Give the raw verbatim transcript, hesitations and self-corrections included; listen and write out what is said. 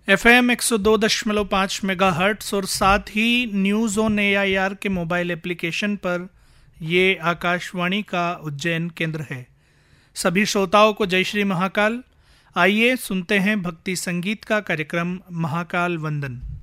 F M एक सौ दो दशमलव पाँच मेगा हर्ट्स और साथ ही news on A I R के मोबाइल एप्लीकेशन पर ये आकाशवाणी का उज्जैन केंद्र है। सभी श्रोताओं को जय श्री महाकाल। आइए सुनते हैं भक्ति संगीत का कार्यक्रम महाकाल वंदन।